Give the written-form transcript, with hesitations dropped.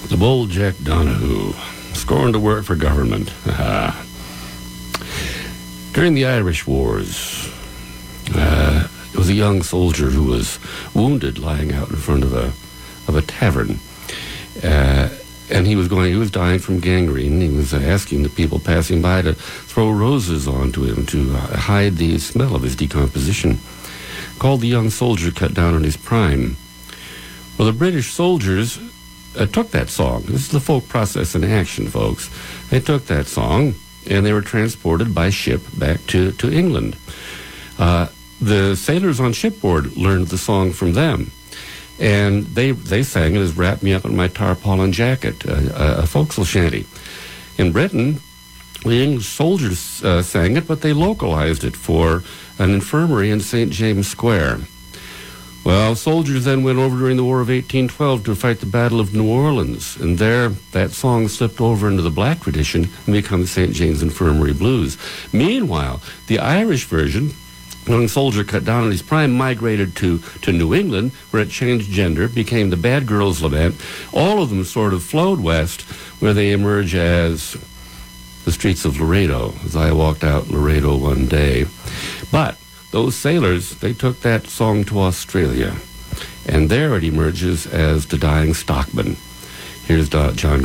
The bold Jack Donahue, scorned to work for government. During the Irish Wars, there was a young soldier who was wounded lying out in front of a tavern. And he was dying from gangrene. He was asking the people passing by to throw roses onto him to hide the smell of his decomposition. Called the young soldier cut down on his prime. Well, the British soldiers took that song. This is the folk process in action, folks. They took that song, and they were transported by ship back to England. The sailors on shipboard learned the song from them. And they sang it as Wrap Me Up in My Tarpaulin Jacket, a folksel shanty. In Britain, the English soldiers sang it, but they localized it for an infirmary in St. James Square. Well, soldiers then went over during the War of 1812 to fight the Battle of New Orleans, and there that song slipped over into the black tradition and became St. James Infirmary Blues. Meanwhile, the Irish version, young soldier cut down on his prime, migrated to New England, where it changed gender, became the Bad Girls Lament. All of them sort of flowed west, where they emerge as the streets of Laredo, as I walked out Laredo one day. But those sailors, they took that song to Australia, and there it emerges as The Dying Stockman. Here's John